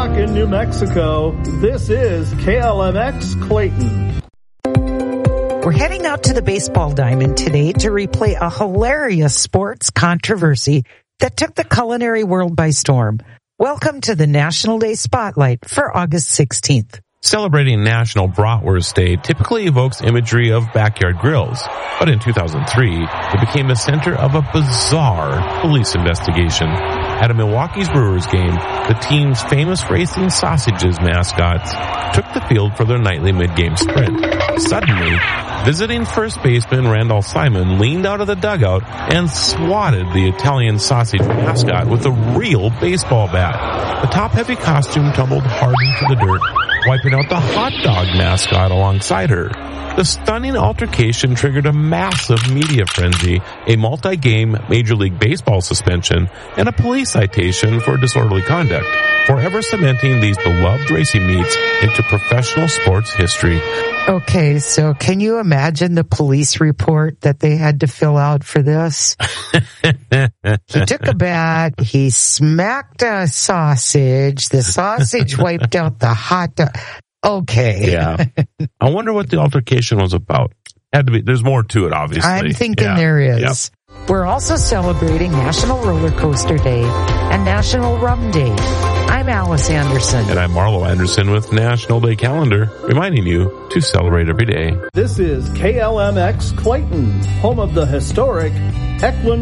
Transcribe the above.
o'clock in New Mexico. This is KLMX Clayton. We're heading out to the baseball diamond today to replay a hilarious sports controversy that took the culinary world by storm. Welcome to the National Day Spotlight for August 16th. Celebrating National Bratwurst Day typically evokes imagery of backyard grills, but in 2003, it became the center of a bizarre police investigation. At a Milwaukee's Brewers game, the team's famous racing sausages mascots took the field for their nightly mid-game sprint. Suddenly, visiting first baseman Randall Simon leaned out of the dugout and swatted the Italian sausage mascot with a real baseball bat. The top-heavy costume tumbled hard into the dirt, wiping out the hot dog mascot alongside her. The stunning altercation triggered a massive media frenzy, a multi-game Major League Baseball suspension, and a police citation for disorderly conduct, forever cementing these beloved racing meets into professional sports history. Okay, so can you imagine the police report that they had to fill out for this? He took a bat, he smacked a sausage, the sausage wiped out the hot dog. Okay. Yeah. I wonder what the altercation was about. Had to be. There's more to it, obviously. I'm thinking there is. Yep. We're also celebrating National Roller Coaster Day and National Rum Day. I'm Alice Anderson. And I'm Marlo Anderson with National Day Calendar, reminding you to celebrate every day. This is KLMX Clayton, home of the historic Eklund